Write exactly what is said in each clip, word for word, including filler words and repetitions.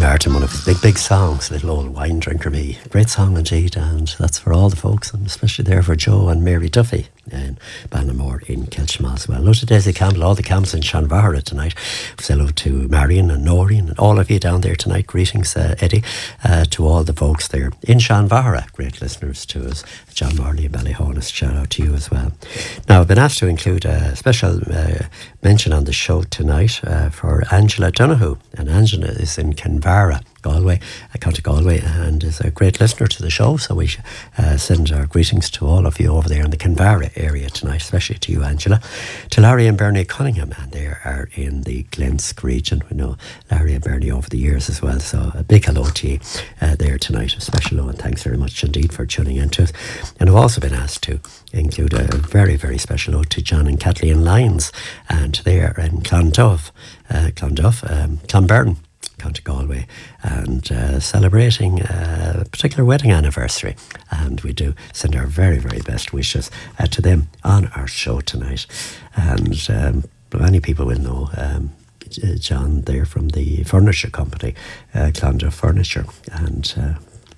Martin, one of his big, big songs, Little Old Wine Drinker Me. Great song indeed, and that's for all the folks, and especially there for Joe and Mary Duffy in Bannermore in Kilchmal as well. Hello to Daisy Campbell, all the camps in Shanvara tonight. Say hello to Marion and Noreen and all of you down there tonight. Greetings, uh, Eddie, uh, to all the folks there in Shanvara. Great listeners to us. John Marley and Ballyhonus, shout out to you as well. Now, I've been asked to include a special uh, mention on the show tonight uh, for Angela Donoghue, and Angela is in Kinvara, Galway, uh, County Galway, and is a great listener to the show, so we uh, send our greetings to all of you over there in the Kinvara area tonight, especially to you, Angela. To Larry and Bernie Cunningham, and they are in the Glensk region. We know Larry and Bernie over the years as well, so a big hello to you uh, there tonight, a special hello, and thanks very much indeed for tuning into it. And I've also been asked to include a very, very special hello to John and Kathleen Lyons, and they are in Clondove, uh, Clondove, um, Clonberne, County Galway, and uh, celebrating a particular wedding anniversary, and we do send our very, very best wishes uh, to them on our show tonight. And um, many people will know um, John there from the furniture company, uh, Clondove Furniture, and uh,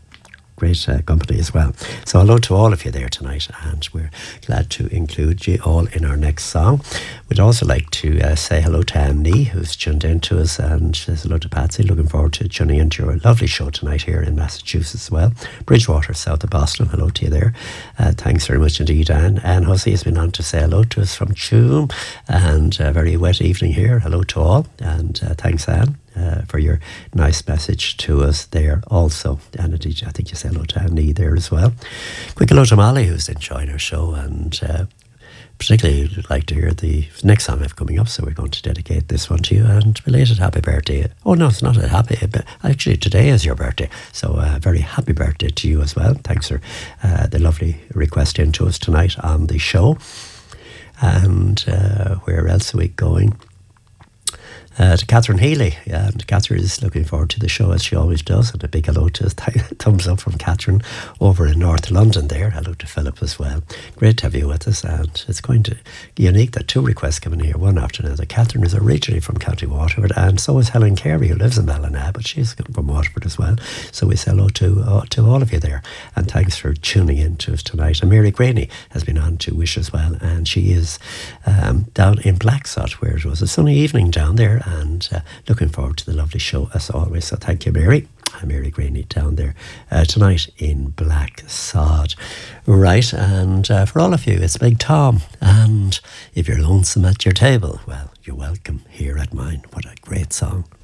great uh, company as well. So hello to all of you there tonight, and we're glad to include you all in our next song. We'd also like to uh, say hello to Anne Nee, who's tuned in to us, and says hello to Patsy. Looking forward to tuning into your lovely show tonight here in Massachusetts as well. Bridgewater, south of Boston. Hello to you there. Uh, thanks very much indeed, Anne. Anne Hussey has been on to say hello to us from Tuam, and a very wet evening here. Hello to all, and uh, thanks, Anne. Uh, for your nice message to us there also. And indeed, I think you say hello to Annie there as well. Quick hello to Molly, who's enjoying our show, and uh, particularly would like to hear the next song I have coming up, so we're going to dedicate this one to you, and belated happy birthday. Oh no, it's not a happy, but actually today is your birthday, so a uh, very happy birthday to you as well. Thanks for uh, the lovely request into us tonight on the show. And uh, where else are we going? Uh, to Catherine Healy, and Catherine is looking forward to the show as she always does, and a big hello to us, thumbs up from Catherine over in North London there. Hello to Philip as well. Great to have you with us, and it's going to be unique that two requests come in here one after another. Catherine is originally from County Waterford, and so is Helen Carey, who lives in Ballina, but she's from Waterford as well. So we say hello to, uh, to all of you there, and thanks for tuning in to us tonight. And Mary Graney has been on to wish as well, and she is um, down in Blacksod, where it was a sunny evening down there, and uh, looking forward to the lovely show as always. So thank you, Mary. I'm Mary Graney down there uh, tonight in Blacksod. Right, and uh, for all of you, it's Big Tom. And if you're lonesome at your table, well, you're welcome here at mine. What a great song.